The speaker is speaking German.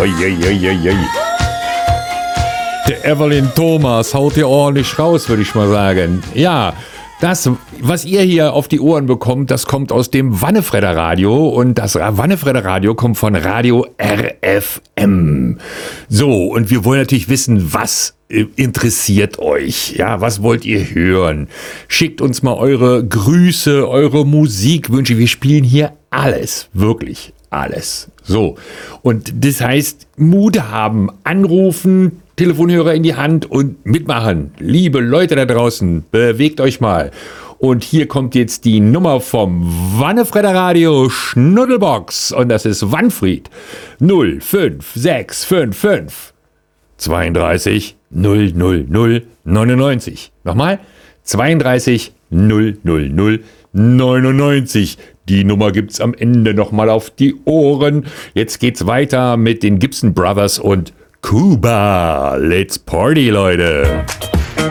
Uiuiuiui. Der Evelyn Thomas haut hier ordentlich raus, würde ich mal sagen. Ja, das, was ihr hier auf die Ohren bekommt, das kommt aus dem Wannefredder Radio und das Wannefredder Radio kommt von Radio RFM. So, und wir wollen natürlich wissen, was interessiert euch? Ja, was wollt ihr hören? Schickt uns mal eure Grüße, eure Musikwünsche. Wir spielen hier alles, wirklich alles. So, und das heißt, Mut haben, anrufen, Telefonhörer in die Hand und mitmachen. Liebe Leute da draußen, bewegt euch mal. Und hier kommt jetzt die Nummer vom Wannefredder Radio Schnuddelbox. Und das ist Wanfried 05655 32 000 99. Nochmal 32 000 99. Die Nummer gibt's am Ende nochmal auf die Ohren. Jetzt geht's weiter mit den Gibson Brothers und Cuba. Let's party, Leute.